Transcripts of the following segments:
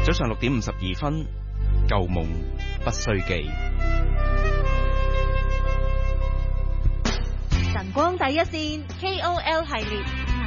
早上6:52，舊夢不須記。 晨光第一線 KOL 系列。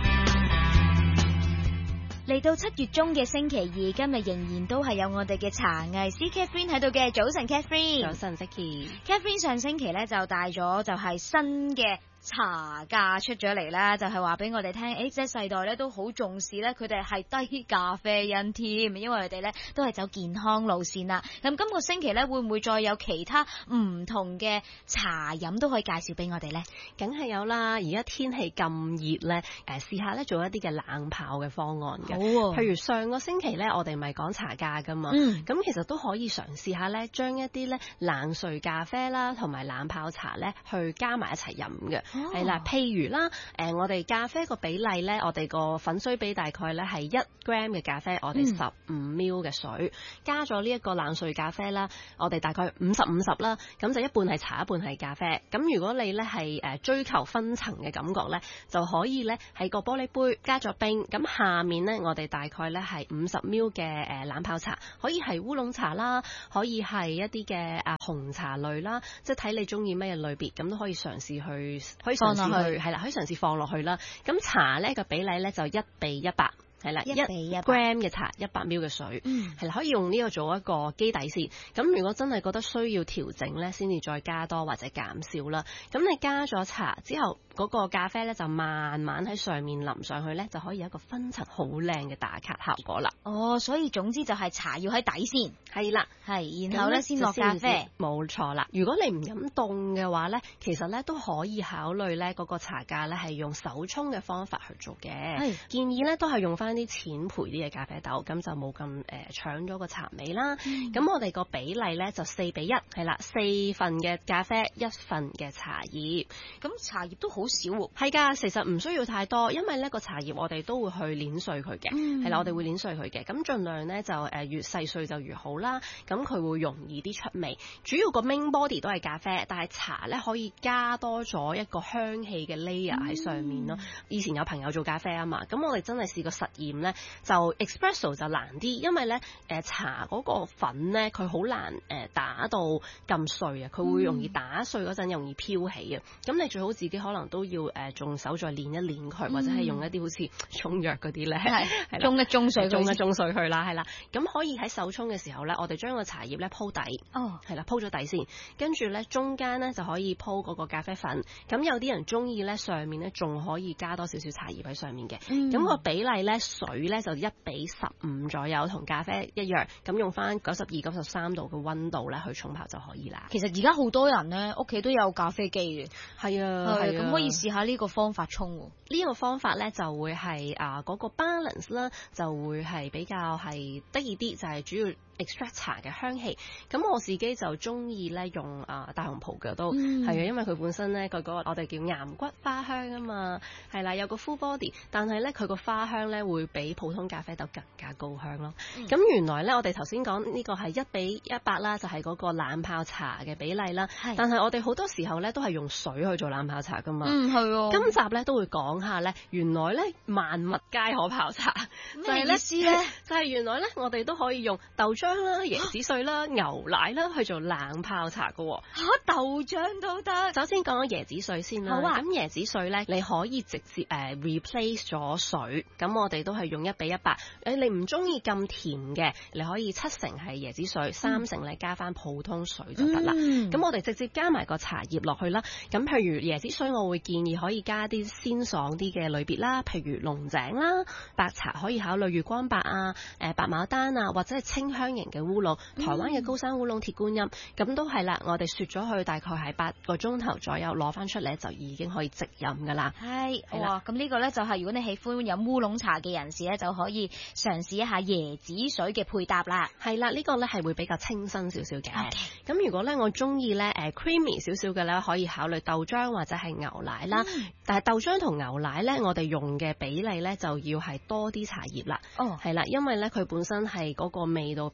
嚟到7月中嘅星期二，今日仍然都係有我哋嘅茶藝師 Catherine 喺度嘅。早晨 Catherine。 早晨 Vicky。 Catherine 上星期咧就帶咗就係新嘅茶價出咗嚟啦，就係話俾我哋聽，即係世代咧都好重視咧，佢哋係低咖啡因添，因為佢哋咧都係走健康路線啦。咁今個星期咧會唔會再有其他唔同嘅茶飲都可以介紹俾我哋咧？ 梗係有啦，而家天氣咁熱咧，試下咧做一啲嘅冷泡嘅方案嘅。譬如上個星期咧，我哋咪講茶價噶嘛，咁其實都可以嘗試下咧，將一啲咧冷萃咖啡啦，同埋冷泡茶咧，去加埋一齊飲嘅。係啦，譬如啦，我哋咖啡個比例咧，我哋個粉水比大概咧係1 gram 嘅咖啡，我哋15 ml 嘅水，加咗呢一個冷萃咖啡啦，我哋大概50-50啦，咁就一半係茶，一半係咖啡。咁如果你咧係追求分層嘅感覺咧，就可以咧喺個玻璃杯加咗冰，咁下面咧我哋大概咧係50 ml 嘅冷泡茶，可以係烏龍茶啦，可以係一啲嘅紅茶類啦，即係睇你中意咩類別，咁都可以嘗試去。放落去係啦，可以嘗試放落去啦。咁茶咧個比例咧就1:100。係啦，1 gram 嘅茶，100 ml 嘅水，係啦，可以用呢個做一個基底先。咁如果真係覺得需要調整咧，先至再加多或者減少啦。咁你加咗茶之後，嗰個咖啡咧就慢慢喺上面淋上去咧，就可以有一個分層好靚嘅打卡效果啦。 哦，所以總之就係茶要喺底先， 係啦， 係，然後咧先落咖啡。 冇錯啦。如果你唔飲凍嘅話咧，其實咧都可以考慮咧嗰個茶架咧係用手沖嘅方法去做嘅。建議咧都係用翻啲淺焙啲嘅咖啡豆，咁就冇咁搶咗個茶味啦。咁我哋個比例咧就4:1，係啦，4份嘅咖啡，1份嘅茶葉。 咁茶葉都好少喎。 係㗎，其實唔需要太多，因為呢個茶葉我哋都會去碾碎佢嘅，係啦，我哋會碾碎佢嘅。咁盡量咧就越細碎就越好啦。咁佢會容易啲出味。主要個 main body 都係咖啡，但係茶咧可以加多咗一個香氣嘅 layer 喺上面咯。以前有朋友做咖啡啊嘛，咁我哋真係試過實驗咧，就 espresso 就難啲，因為咧茶嗰個粉咧佢好難打到咁碎啊，佢會容易打碎嗰陣容易飄起啊。咁你最好自己可能都要用手再練一練佢，或者係用一啲好似沖藥嗰啲咧，係沖一沖水， 沖佢啦，係啦。咁可以喺手沖嘅時候咧，我哋將個茶葉咧鋪底，係啦，鋪咗底先，跟住咧中間咧就可以鋪嗰個咖啡粉。咁有啲人中意咧上面咧仲可以加多少少茶葉喺上面嘅。咁個比例咧水咧就1:15左右，同咖啡一樣。咁用翻92、93度嘅溫度咧去沖泡就可以啦。 其實而家好多人咧屋企都有咖啡機嘅， 係啊， 咁可以試下呢個方法沖。 呢個方法咧就會係嗰個 balance 啦，就會係比較係得意啲，就係主要 extract 茶嘅香氣。咁我自己就中意咧用大紅袍嘅都係啊，因為佢本身咧佢嗰個我哋叫岩骨花香啊嘛，係啦，有個 full body， 但係咧佢個花香咧會比普通咖啡豆更加高香咯。咁原來咧我哋頭先講呢個係1:100啦，就係嗰個冷泡茶嘅比例啦。但係我哋好多時候咧都係用水去做冷泡茶噶嘛。係。今集咧都會講下咧，原來咧萬物皆可泡茶。 咩意思咧？ 就係原來咧我哋都可以用豆漿啦、椰子水啦、牛奶啦去做冷泡茶噶。 豆漿都得。 首先講椰子水先啦。 好啊。 咁椰子水咧，你可以直接replace 咗水。咁我哋都係用1:100。你唔中意咁甜嘅，你可以7成係椰子水，3成你加翻普通水就得啦。咁我哋直接加埋個茶葉落去啦。咁譬如椰子水，我會建議可以加啲鮮爽啲嘅類別啦，譬如龍井啦，白茶可以考慮月光白啊、白牡丹啊，或者係清香型嘅烏龍，台灣嘅高山烏龍、鐵觀音，咁都係啦。我哋雪咗佢大概係8個鐘頭左右，攞翻出嚟就已經可以直飲噶啦。 係，哇！咁呢個咧就係如果你喜歡飲烏龍茶嘅人士咧，就可以嘗試一下椰子水嘅配搭啦。 係啦，呢個咧係會比較清新少少嘅。咁如果咧我中意咧creamy 少少嘅咧，可以考慮豆漿或者係牛奶啦。但係豆漿同牛奶咧，我哋用嘅比例咧就要係多啲茶葉啦。係啦，因為咧佢本身係嗰個味道比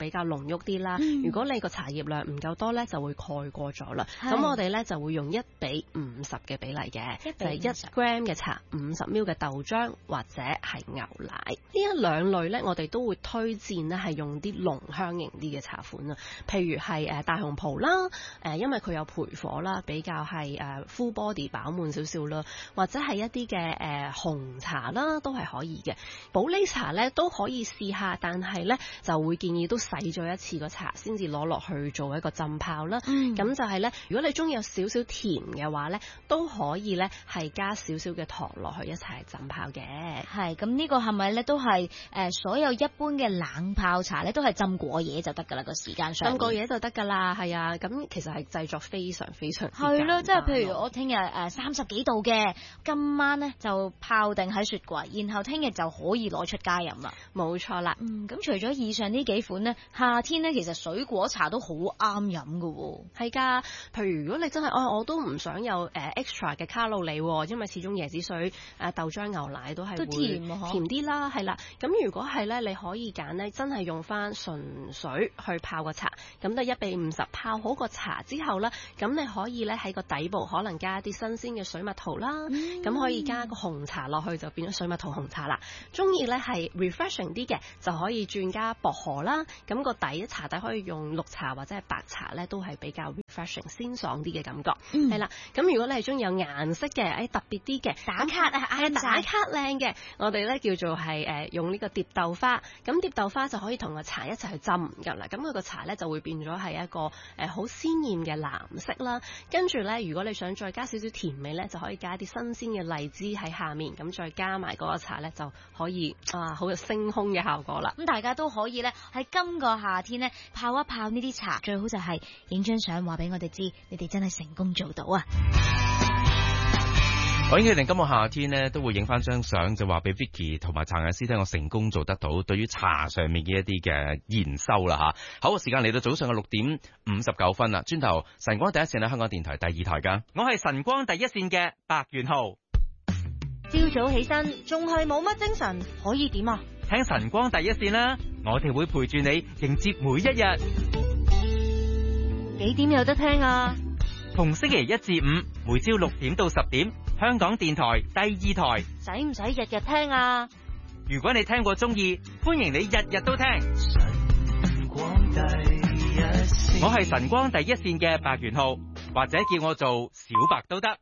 比較濃郁啲啦。如果你個茶葉量唔夠多咧，就會蓋過咗啦。咁我哋咧就會用1:50嘅比例嘅，就係1 gram 嘅茶，50 ml 嘅豆漿或者係牛奶。呢一兩類咧，我哋都會推薦咧係用啲濃香型啲嘅茶款啊，譬如係大紅袍啦，因為佢有焙火啦，比較係full body 飽滿少少啦，或者係一啲嘅紅茶啦，都係可以嘅。普洱茶咧都可以試下，但係咧就會建議都洗咗一次個茶先至攞落去做一個浸泡啦。咁就係咧，如果你中意有少少甜嘅話咧，都可以咧係加少少嘅糖落去一齊浸泡嘅。 係，咁呢個係咪咧都係所有一般嘅冷泡茶咧都係浸過夜就得㗎啦？個時間上浸過夜就得㗎啦，係啊。咁其實係製作非常非常係咯，即係譬如我聽日30幾度嘅，今晚咧就泡定喺雪櫃，然後聽日就可以攞出街飲啦。 冇錯啦。 咁除咗以上呢幾款咧，夏天咧其實水果茶都好啱飲㗎喎。 係㗎，譬如如果你真係我都唔想有extra 嘅卡路里，因為始終椰子水、豆漿、牛奶都係會甜啲啦，係啦。咁如果係咧，你可以揀咧，真係用翻純水去泡個茶，咁就1:50泡好個茶之後咧，咁你可以咧喺個底部可能加一啲新鮮嘅水蜜桃啦，咁可以加個紅茶落去就變咗水蜜桃紅茶啦。中意咧係 refreshing 啲嘅，就可以轉加薄荷啦。咁個茶底可以用綠茶或者係白茶咧，都係比較 refreshing 鮮爽啲嘅感覺。係啦，咁如果你係中意有顏色嘅，特別啲嘅打卡打卡靚嘅，我哋咧叫做係用呢個蝶豆花。咁蝶豆花就可以同個茶一齊去浸㗎啦。咁佢個茶咧就會變咗係一個好鮮豔嘅藍色啦。跟住咧，如果你想再加少少甜味咧，就可以加啲新鮮嘅荔枝喺下面，咁再加埋嗰個茶咧，就可以好有升空嘅效果啦。 咁大家都可以咧喺今個夏天咧泡一泡呢啲茶，最好就係影張相話俾我哋知，你哋真係成功做到啊！ 我已經決定今個夏天呢都會影翻張相，就話俾 Vicky 同埋陳藝師聽，我成功做得到對於茶上面嘅一啲嘅研修啦吓。好，時間嚟到早上嘅6:59啦，轉頭晨光第一線喺香港電台第2台㗎。 我係晨光第一線嘅白元浩。 朝早起身仲係冇乜精神，可以點啊？ 聽晨光第一線啦，我哋會陪住你迎接每一日。 幾點有得聽啊？ 逢星期1至5，每朝6點到10點，香港電台第2台。 使唔使日日聽啊？ 如果你聽過中意，歡迎你日日都聽。我係晨光第一線嘅白元浩，或者叫我做小白都得。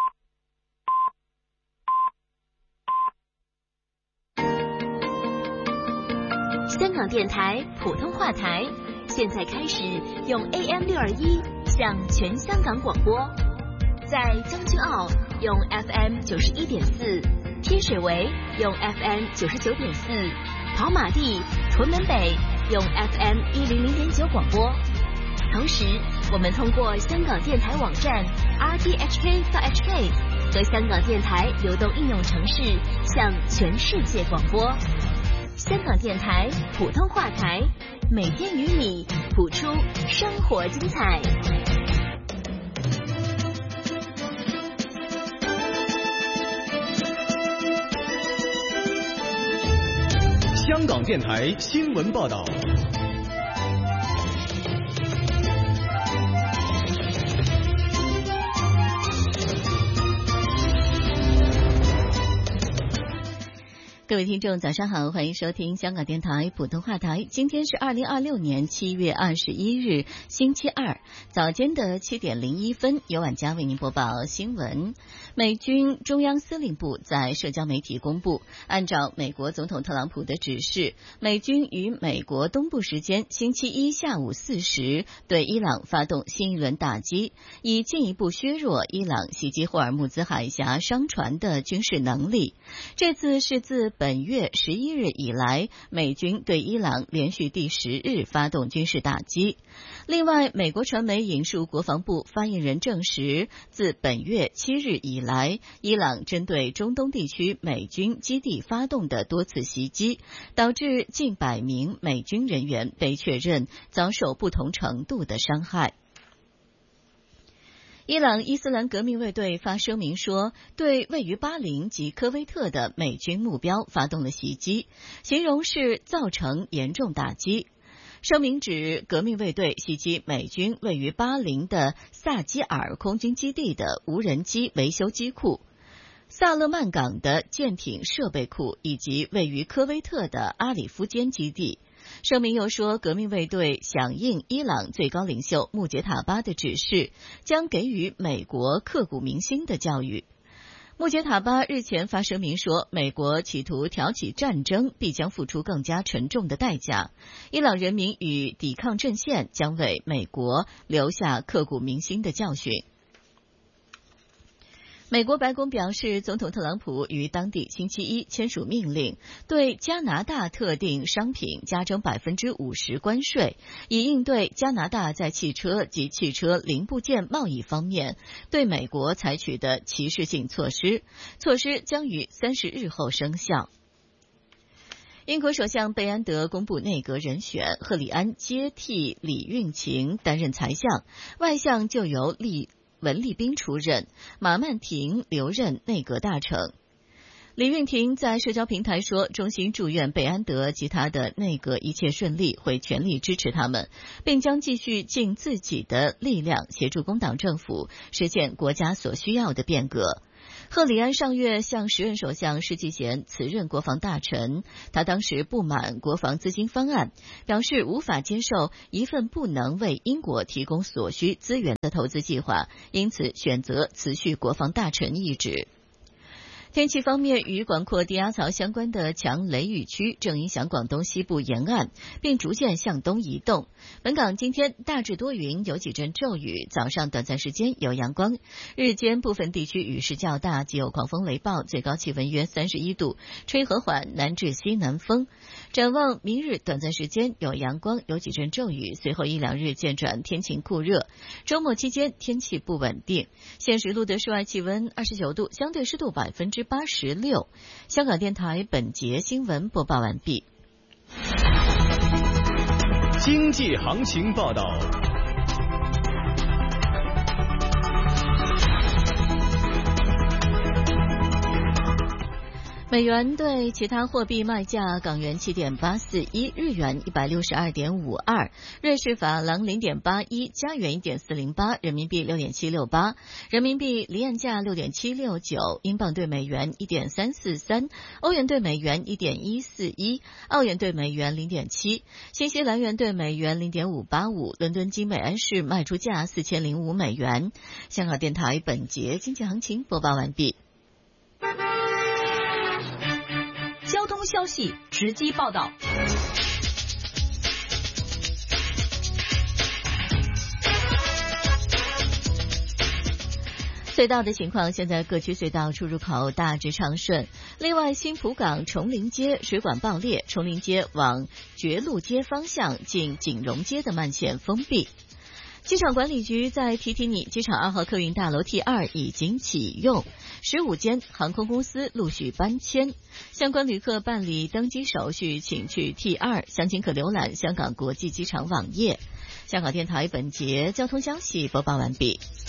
香港電台普通話台，現在開始用 AM621 向全香港廣播。在將軍澳用 FM 91.4，天水圍用 FM 99.4，跑馬地、屯門北用 FM 100.9廣播。同時，我們通過香港電台網站 RTHK.HK 和香港電台流動應用程式向全世界廣播。香港電台普通話台，每天與你譜出生活精彩。 香港電台新聞報道。 各位聽眾早上好，歡迎收聽香港電台普通話台。今天是2026年7月21日星期二早間的7點01分，由婉佳為您播報新聞。美軍中央司令部在社交媒體公布，按照美國總統特朗普的指示，美軍於美國東部時間星期一下午4時對伊朗發動新一輪打擊，以進一步削弱伊朗襲擊霍爾木茲海峽商船的軍事能力。這次是自本月11日以來，美軍對伊朗連續第10日發動軍事打擊。另外，美國傳媒引述國防部發言人證實，自本月7日以來，伊朗針對中東地區美軍基地發動的多次襲擊，導致近100名美軍人員被確認遭受不同程度的傷害。伊朗伊斯蘭革命衛隊發聲明說，對位於巴林及科威特的美軍目標發動了襲擊，形容是造成嚴重打擊。 声明指，革命卫队袭击美军位于巴林的萨基尔空军基地的无人机维修机库、萨勒曼港的舰艇设备库以及位于科威特的阿里夫坚基地。声明又说，革命卫队响应伊朗最高领袖穆杰塔巴的指示，将给予美国刻骨铭心的教育。穆杰塔巴日前发声明说，美国企图挑起战争，必将付出更加沉重的代价。伊朗人民与抵抗阵线将为美国留下刻骨铭心的教训。美国白宫表示，总统特朗普于当地星期一签署命令，对加拿大特定商品加征50%关税，以应对加拿大在汽车及汽车零部件贸易方面对美国采取的歧视性措施。措施将于30日后生效。英国首相贝安德公布内阁人选，贺里安接替李运晴担任财相，外相就由文立斌出任，马曼婷留任内阁大臣。李运婷在社交平台说，衷心祝愿贝安德及他的内阁一切顺利，会全力支持他们，并将继续尽自己的力量协助工党政府实现国家所需要的变革。贺里安上月向时任首相施纪贤辞任国防大臣，他当时不满国防资金方案，表示无法接受一份不能为英国提供所需资源的投资计划，因此选择辞去国防大臣一职。天气方面，与广阔低压槽相关的强雷雨区正影响广东西部沿岸，并逐渐向东移动。本港今天大致多云，有几阵骤雨，早上短暂时间有阳光，日间部分地区雨势较大，及有狂风雷暴，最高气温约31度，吹和缓南至西南风。展望明日短暂时间有阳光，有几阵骤雨，随后1-2日渐转天晴酷热。周末期间天气不稳定。现时录得室外气温29度，相对湿度86%。香港电台本节新闻播报完毕。 经济行情报道。 美元对其他货币卖价：港元7.841，日元162.52，瑞士法郎0.81，加元1.408，人民币6.768，人民币离岸价6.769，英镑对美元1.343，欧元对美元1.141，澳元对美元0.7，新西兰元对美元0.585，伦敦金每安士卖出价4005美元。香港电台本节经济行情播报完毕。 交通消息直击报道。 隧道的情况，现在各区隧道出入口大致畅顺。另外，新浦港崇林街水管爆裂，崇林街往觉路街方向近景荣街的慢线封闭。机场管理局在提提你，机场2号客运大楼 T2 已经启用，15间航空公司陆续搬迁，相关旅客办理登机手续请去 T2， 详情可浏览香港国际机场网页。香港电台本节交通消息播报完毕。